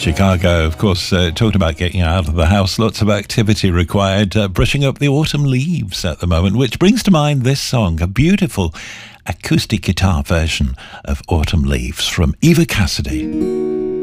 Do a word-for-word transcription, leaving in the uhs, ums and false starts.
Chicago, of course, uh, talked about getting out of the house. Lots of activity required. Uh, brushing up the autumn leaves at the moment, which brings to mind this song, a beautiful acoustic guitar version of Autumn Leaves from Eva Cassidy.